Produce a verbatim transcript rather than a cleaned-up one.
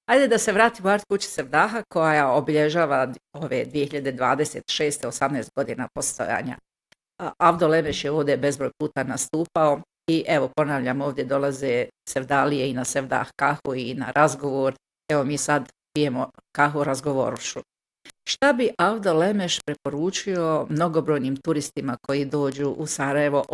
Ajde da se vratimo u Art kući Sevdaha koja obilježava ove dvije hiljade dvadeset šeste. osamnaest godina postojanja. Avdo Lemeš je ovdje bezbroj puta nastupao i evo ponavljam, ovdje dolaze Sevdalije i na Sevdah kahu i na razgovor. Evo mi sad pijemo kahu razgovorušu. Šta bi Avdo Lemeš preporučio mnogobrojnim turistima koji dođu u Sarajevo